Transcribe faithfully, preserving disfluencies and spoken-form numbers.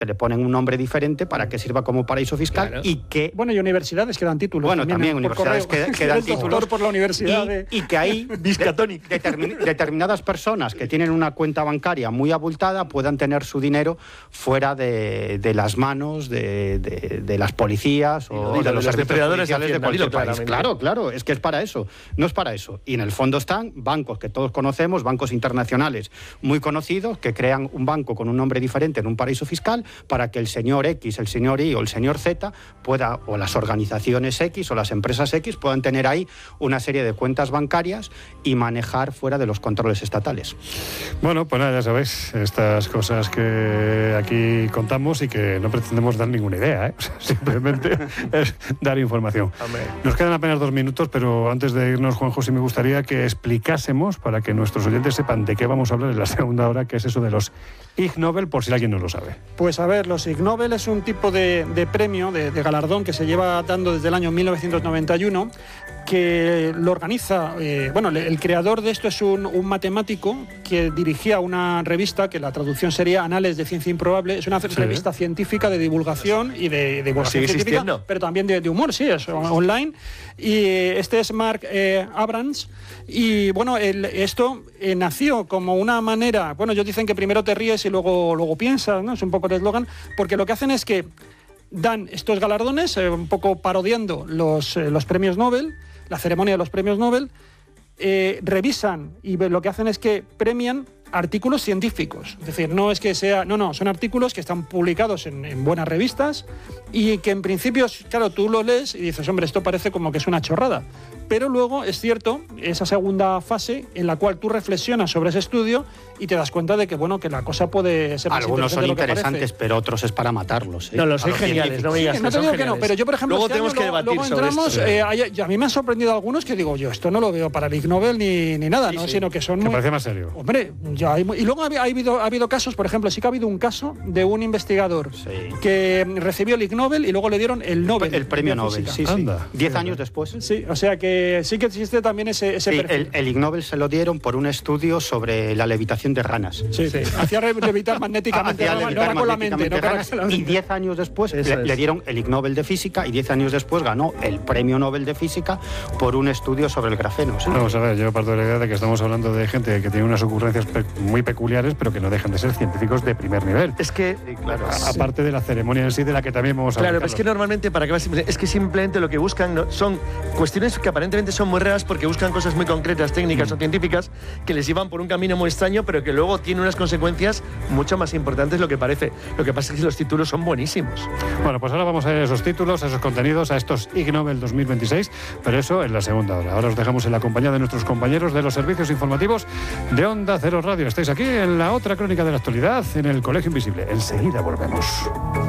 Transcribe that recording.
le ponen un nombre diferente para que sirva como paraíso fiscal, claro. y que... Bueno, y universidades que dan títulos. Bueno, también, también universidades que, que dan títulos. Por la universidad y, de... y que hay de, determin, determinadas personas que tienen una cuenta bancaria muy abultada puedan tener su dinero fuera de, de las manos de, de, de las policías o dilo, de los, los depredadores de, de cualquier país. Claramente. Claro, claro, es que es para eso. No es para eso. Y en el fondo están bancos que todos conocemos, bancos internacionales muy conocidos, que crean un banco con un nombre diferente en un paraíso fiscal para que el señor X, el señor Y o el señor Z pueda, o las organizaciones X o las empresas X puedan tener ahí una serie de cuentas bancarias y manejar fuera de los controles estatales. Bueno, pues nada, ya sabéis, estas cosas que aquí contamos y que no pretendemos dar ninguna idea, ¿eh? Simplemente es dar información. Amén. Nos quedan apenas dos minutos, pero antes de irnos, Juanjo, sí me gustaría que explicásemos, para que nuestros oyentes sepan de qué vamos a hablar en la segunda hora, que es eso de los Ig Nobel, por si alguien no lo sabe. Pues a ver, los Ig Nobel es un tipo de, de premio, de, de galardón que se lleva dando desde el año mil novecientos noventa y uno, que lo organiza, eh, bueno, el creador de esto es un, un matemático que dirigía una revista, que la traducción sería Anales de Ciencia Improbable, es una sí. revista científica de divulgación y de, de divulgación científica, existiendo. Pero también de, de humor, sí, es online, y este es Mark eh, Abrams, y bueno, el, esto eh, nació como una manera, bueno, ellos dicen que primero te ríes y luego, luego piensas, ¿no? Es un poco el eslogan, porque lo que hacen es que dan estos galardones, eh, un poco parodiando los, eh, los premios Nobel, la ceremonia de los premios Nobel, eh, revisan y lo que hacen es que premian artículos científicos. Es decir, no es que sea... No, no, son artículos que están publicados en, en buenas revistas y que en principio, claro, tú lo lees y dices, hombre, esto parece como que es una chorrada. Pero luego es cierto, esa segunda fase en la cual tú reflexionas sobre ese estudio y te das cuenta de que, bueno, que la cosa puede ser más Algunos son de lo interesantes, pero otros es para matarlos, ¿eh? No, los hay geniales, no me digas sí, no te digo que no, pero yo, por ejemplo, luego este tenemos año, que debatir luego sobre entramos, esto. Eh, hay, a mí me han sorprendido algunos que digo, yo esto no lo veo para el Ig Nobel ni, ni nada, sí, ¿no? Sí. Sino que son que muy... parece más serio. Hombre, ya hay, y luego ha, ha, habido, ha habido casos, por ejemplo, sí que ha habido un caso de un investigador sí. que recibió el Ig Nobel y luego le dieron el Nobel. El premio Nobel, sí, sí. Anda. Diez años después. Sí, o sea que sí que existe también ese, ese sí, perfil. El, el Ig Nobel se lo dieron por un estudio sobre la levitación de ranas. Sí, sí. Hacía levitar magnéticamente, Hacía no, levitar no era con la mente. No ranas, la... Y diez años después le, le dieron el Ig Nobel de Física y diez años después ganó el premio Nobel de Física por un estudio sobre el grafeno. ¿Sí? Vamos a ver, yo parto de la idea de que estamos hablando de gente que tiene unas ocurrencias pe muy peculiares, pero que no dejan de ser científicos de primer nivel. Es que, sí, claro, a, sí. aparte de la ceremonia en sí, de la que también vamos a hablar. Claro, es que normalmente, para que es que simplemente lo que buscan no, son cuestiones que aparentemente son muy raras porque buscan cosas muy concretas, técnicas mm. o científicas que les llevan por un camino muy extraño, pero que luego tiene unas consecuencias mucho más importantes de lo que parece. Lo que pasa es que los títulos son buenísimos. Bueno, pues ahora vamos a ir a esos títulos, a esos contenidos, a estos Ig Nobel dos mil veintiséis, pero eso en la segunda hora. Ahora os dejamos en la compañía de nuestros compañeros de los servicios informativos de Onda Cero Radio. Estáis aquí en la otra crónica de la actualidad, en el Colegio Invisible. Enseguida volvemos.